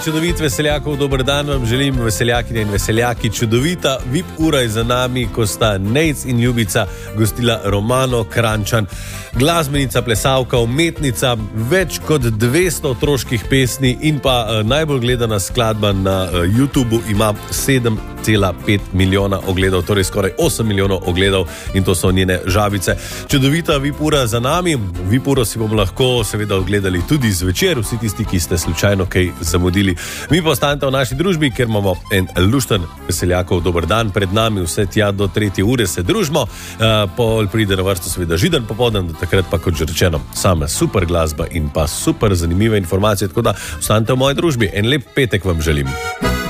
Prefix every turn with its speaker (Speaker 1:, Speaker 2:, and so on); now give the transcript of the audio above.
Speaker 1: Čudovit Veseljakov, dober dan vam želim, veseljakinje in veseljaki. Čudovita VIP ura je za nami, ko sta Nejc in Ljubica gostila Romano Kranjčan, glasbenica, plesalka, umetnica, več kot 200 otroških pesmi in pa najbolj gledana skladba na YouTubu ima 7,5 milijona ogledov, torej skoraj 8 milijonov ogledov in to so njene žabice. Čudovita VIP ura za nami, VIP uro si bomo lahko seveda ogledali tudi zvečer, vsi tisti, ki ste slučajno kaj zamudili. Mi pa ostanete v naši družbi, ker imamo en lušten Veseljakov dober dan pred nami, vse tja do 3. ure se družimo, pol pride na vrsto seveda židen popoldan, do takrat pa kot že rečeno, sama super glasba in pa super zanimive informacije, tako da ostanete v moji družbi. En lep petek vam želim.